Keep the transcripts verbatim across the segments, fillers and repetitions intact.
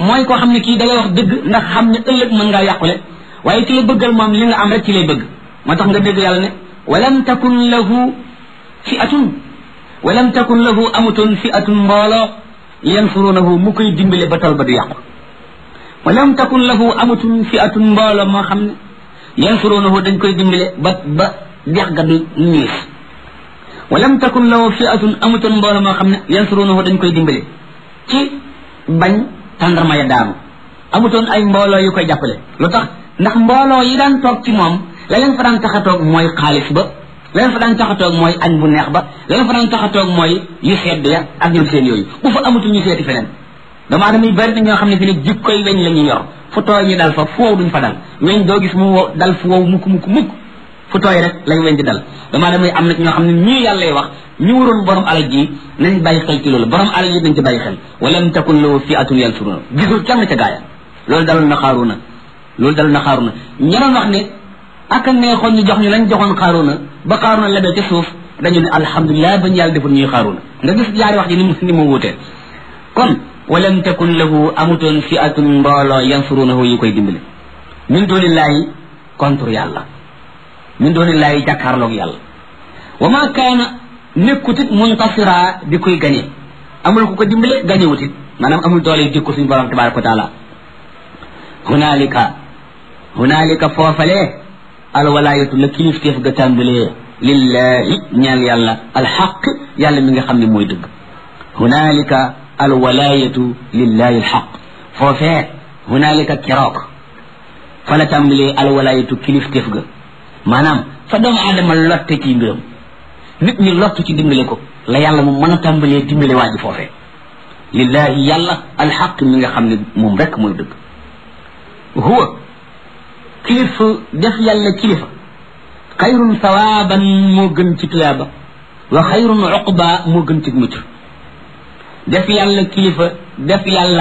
mooy koo xam ne kii da ngay wax dëgg ndax xam ne ëllëg mën ngaa yàqule waaye ki la bëggal moom li nga am rek ci lay bëgg moo tax nga dégg yàlla ne walam takun lahu fi'atun walam takun lahu amutun fi'atun mbooloo yansurunahu mu koy dimbale ba tal ba du yàqu walam takun lahu amutun fi'atun mbooloo moo xam ne yansurunahu dañ koy dimbale ba ba dex ga du ñiis walam takun lahu fi'atun amutun mbooloo moo xam ne yansurunahu dañ koy dimbale ci bañ tàndarma ya daanu amutoon ay mbooloo yu koy jàppale lu tax ndax mbooloo yi daan toog ci moom la leen fa daan tax a toog mooy xaalis ba la leen fa daan tax a toog mooy añ bu neex ba la leen fa daan tax a toog mooy yu sedd ya ak ñoom seen yooyu bu fa amutul ñu seeti feneen dama adama yi bari na ñoo xam ne fi ne jikkoy weñ la ñuy yor fu tooy ñu dal fa fu wow duñ fa dal weñ doo gis mu dal fu wow mukk mukk mukk fu tooy rek lañ weñ di dal dama adama yi am na ñoo xam ne ñii yàlla lay wax ñu waroon borom alal ji nañ bàyyi xel ci loolu borom alal ji nañ ci bàyyi xel walam takun lahu fi'atun yansuruna gisul kenn ca gaaya loolu dalul na xaaruna loolu dalul na xaaruna ña doon wax ne ak neexoon ñu jox ñu lañ joxoon xaaruna ba xaaruna lebee ca suuf dañu ne alhamdulilah bañu yàlla deful ñuy xaaruna nga gis jaari wax ji ni mu ni mu wuutee kon walam takun lahu amutoon fi'atun mbooloo yansurunahu yi koy dimbale min doonillaahi contre yàlla min doonillaahi jàkkaarloog yàlla wa ma kaana nekkutit muntasira di koy gañe amul ku ko dimbale gañewutit maanaam amul doole yi dikku suñu borom tabaraka wa taala hunaalika hunaalika foofalee alwalaayatu la kilifteef ga tàmbalee lillahi ñeel yàlla alxaq yàlla mi nga xam ne mooy dëgg hunaalika alwalaayatu lillahi alxaq foofee hunaalika keroog fa la tàmbalee alwalaayatu kilifteef ga maanaam fa doomu aadama lotte ci mbiram nit ñi lottu ci dimbale ko la yàlla moom mën a tàmbalee dimbale waa ji foofee lillahi yàlla alxaq mi nga xam ne moom rek mooy dëgg huwa kilifa def yàlla kilifa xayrun sawaaban moo gën ci tuyaaba wa xayrun uqba moo gën ci mucc def yàlla kilifa def yàlla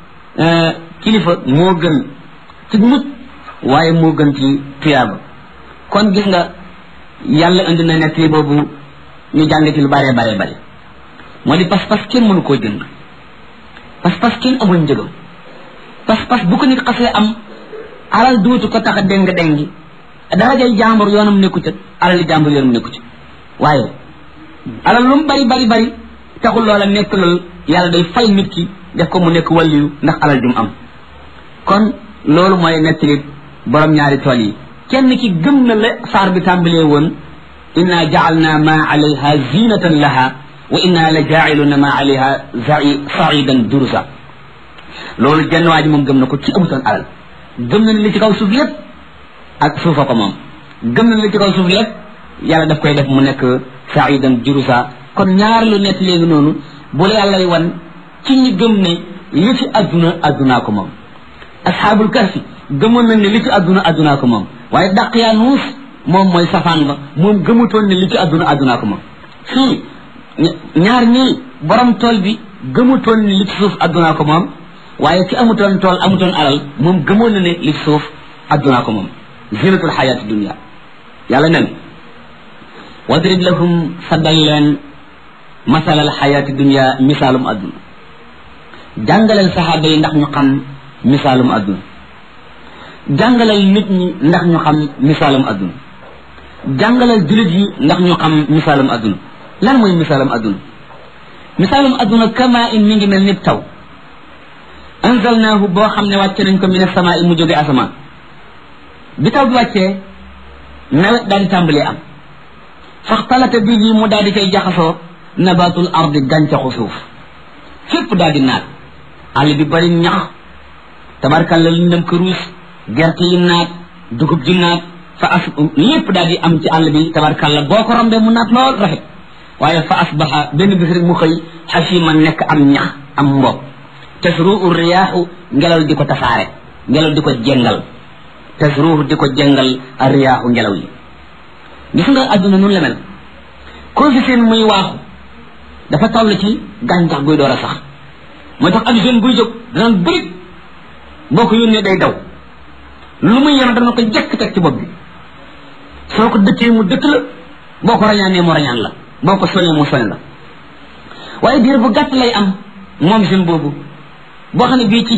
kilifa moo gën ci mucc waaye moo gën ci tuyaaba kon gis nga yàlla indi na nekk li boobu ñu jàng ci lu bare bare bare moo di pas-pas kenn mënu koo jënd pas-pas kenn amul njëgam pas-pas bu ko nit xasee am alal duutu ko tax a déng déngi darajay jàmbur yoonam nekku ca alal jàmbur yoonam nekku ca waaye alal lu mu bari bari bari taxul loola nekk loolu yàlla day fay nit ki def ko mu nekk wàlliyu ndax alal jum am kon loolu mooy nekk li borom ñaari tool yi kenn ki gëm na la saar bi tàmbalee woon inna ja'alna ma alayha zinatan laha wa inna la ja'iluna ma alayha sa'idan durusa loolu jenn waa ji moom gëm na ko ci amutoon alal gëm na li ci kaw suuf lépp ak suufa ko moom gëm na li ci kaw suuf lépp yàlla daf koy def mu nekk sa'idan durusa kon ñaar lu nekk léegi noonu bu la yàlla wan ci ñi gëm ne li ci adduna addunaa ko moom asxaabul kahfi gëmoon nañ ne li ci adduna addunaa ko moom waaye Daqyaanuus moom mooy safaan ba moom gëmutoon ne li ci adduna addunaa ko moom fii ñaar ñii borom tool bi gëmutoon ne li ci suuf addunaa ko moom waaye ki amutoon tool amutoon alal moom gëmoon na ne li ci suuf addunaa ko moom zinatul xayaati dunia yàlla nen wadrib lahum saddal leen masalal xayaati dunia misaalum adduna jàngaleel saxaaba yi ndax ñu xam misaalum adduna jàngalal nit ñi ndax ñu xam misaalum adduna jàngalal jullit yi ndax ñu xam misaalum adduna lan mooy misaalum adduna misaalum adduna kama in mi ngi mel ni taw anzalnaahu boo xam ne wàcce nañ ko min as-samaa mu jóge asamaan bi taw bi wàccee nawet daal di tàmbalee am faxtalata bihi mu daal di koy jaxasoo nabatul ardi gàncaxu suuf fépp daal di naat àll bi bari ñax tabarkalla lu ndëm këruus gerte yi naat dugub ji naat fa as lépp daal di am ci àll bi tabarkalla boo ko rombee mu naat lool rafet waaye fa asbaxa benn bis rek mu xëy xasima nekk am ñax am mbob tasruhu riyaaxu ngelaw di ko tasaare ngelaw di ko jengal tasruhu di ko jengal a riyaaxu ngelaw yi gis nga adduna nun la mel koo fi seen muy waaxu dafa toll ci gàncax guy door a sax moo tax ab jeune buy jóg danaan bëri boo ko yónnee day daw lu muy yor dana ko jekk teg ci bopp bi soo ko dëkkee mu dëkk la boo ko rañaanee mu rañaan la boo ko sonee mu sone la waaye diir bu gàtt lay am moom jeune boobu boo xam ne bii ci